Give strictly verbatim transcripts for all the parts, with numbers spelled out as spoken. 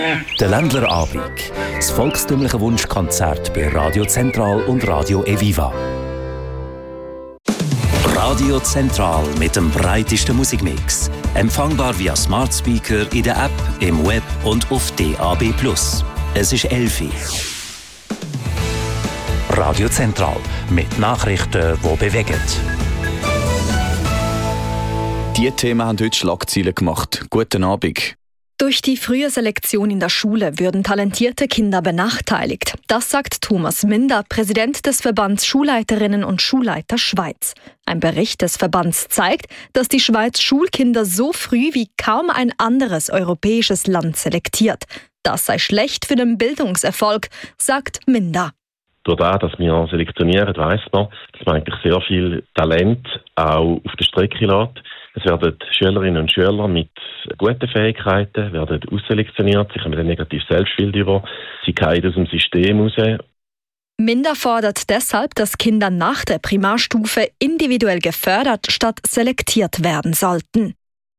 Der Ländlerabend. Das volkstümliche Wunschkonzert bei Radio Zentral und Radio Eviva. Radio Zentral mit dem breitesten Musikmix. Empfangbar via Smart Speaker in der App, im Web und auf D A B plus. Es ist elf Uhr. Radio Zentral mit Nachrichten, die bewegen. Diese Themen haben heute Schlagzeilen gemacht. Guten Abend. Durch die frühe Selektion in der Schule würden talentierte Kinder benachteiligt. Das sagt Thomas Minder, Präsident des Verbands Schulleiterinnen und Schulleiter Schweiz. Ein Bericht des Verbands zeigt, dass die Schweiz Schulkinder so früh wie kaum ein anderes europäisches Land selektiert. Das sei schlecht für den Bildungserfolg, sagt Minder. Durch das, dass wir selektionieren, weiss man, dass man eigentlich sehr viel Talent auch auf der Strecke lässt. Es werden Schülerinnen und Schüler mit guten Fähigkeiten werden ausselektioniert, sie kommen ein negatives Selbstbild über, sie fallen aus dem System raus. Minder fordert deshalb, dass Kinder nach der Primarstufe individuell gefördert statt selektiert werden sollten.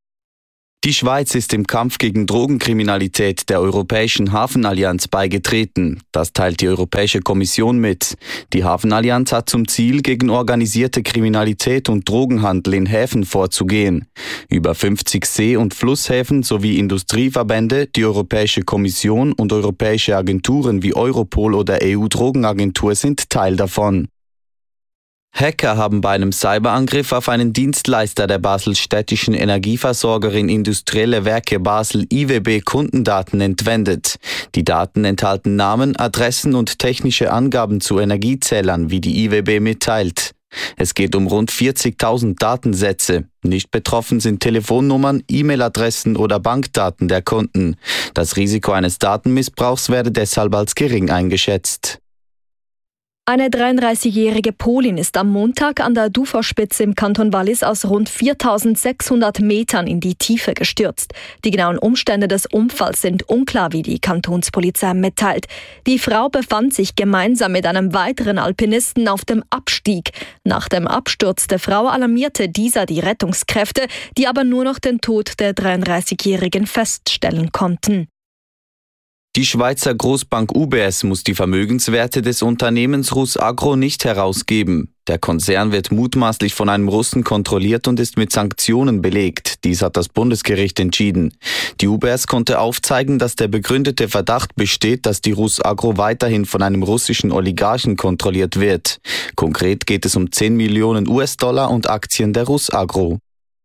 Die Schweiz ist im Kampf gegen Drogenkriminalität der Europäischen Hafenallianz beigetreten. Das teilt die Europäische Kommission mit. Die Hafenallianz hat zum Ziel, gegen organisierte Kriminalität und Drogenhandel in Häfen vorzugehen. Über fünfzig See- und Flusshäfen sowie Industrieverbände, die Europäische Kommission und europäische Agenturen wie Europol oder E U-Drogenagentur sind Teil davon. Hacker haben bei einem Cyberangriff auf einen Dienstleister der baselstädtischen Energieversorgerin Industrielle Werke Basel I W B Kundendaten entwendet. Die Daten enthalten Namen, Adressen und technische Angaben zu Energiezählern, wie die I W B mitteilt. Es geht um rund vierzigtausend Datensätze. Nicht betroffen sind Telefonnummern, E-Mail-Adressen oder Bankdaten der Kunden. Das Risiko eines Datenmissbrauchs werde deshalb als gering eingeschätzt. Eine dreiunddreißigjährige Polin ist am Montag an der Duforspitze im Kanton Wallis aus rund viertausendsechshundert Metern in die Tiefe gestürzt. Die genauen Umstände des Unfalls sind unklar, wie die Kantonspolizei mitteilt. Die Frau befand sich gemeinsam mit einem weiteren Alpinisten auf dem Abstieg. Nach dem Absturz der Frau alarmierte dieser die Rettungskräfte, die aber nur noch den Tod der dreiunddreißigjährigen feststellen konnten. Die Schweizer Großbank U B S muss die Vermögenswerte des Unternehmens Rusagro nicht herausgeben. Der Konzern wird mutmaßlich von einem Russen kontrolliert und ist mit Sanktionen belegt. Dies hat das Bundesgericht entschieden. Die U B S konnte aufzeigen, dass der begründete Verdacht besteht, dass die Rusagro weiterhin von einem russischen Oligarchen kontrolliert wird. Konkret geht es um zehn Millionen U S-Dollar und Aktien der Rusagro.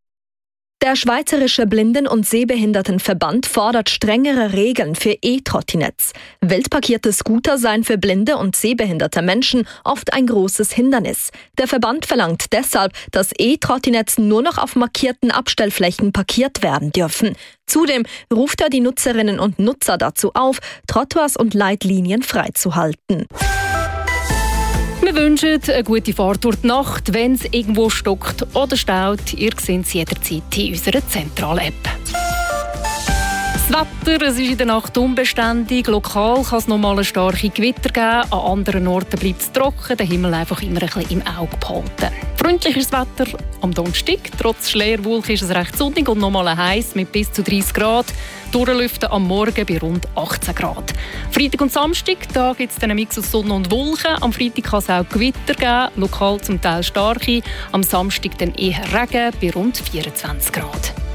Der Schweizerische Blinden- und Sehbehindertenverband fordert strengere Regeln für E-Trottinetts. Wildparkierte Scooter seien für blinde und sehbehinderte Menschen oft ein großes Hindernis. Der Verband verlangt deshalb, dass E-Trottinetts nur noch auf markierten Abstellflächen parkiert werden dürfen. Zudem ruft er die Nutzerinnen und Nutzer dazu auf, Trottoirs und Leitlinien freizuhalten. Wir wünschen eine gute Fahrt durch die Nacht. Wenn es irgendwo stockt oder staut, ihr seht es jederzeit in unserer Zentral-App. Das Wetter, es ist in der Nacht unbeständig. Lokal kann es noch mal eine starke Gewitter geben. An anderen Orten bleibt es trocken, der Himmel einfach immer ein bisschen im Auge behalten. Freundlich ist das Wetter am Donnerstag. Trotz Schleierwolke ist es recht sonnig und noch mal heiß mit bis zu dreißig Grad. Durchlüften am Morgen bei rund achtzehn Grad. Freitag und Samstag da gibt es einen Mix aus Sonne und Wolken. Am Freitag kann es auch Gewitter geben, lokal zum Teil starke. Am Samstag dann eher Regen bei rund vierundzwanzig Grad.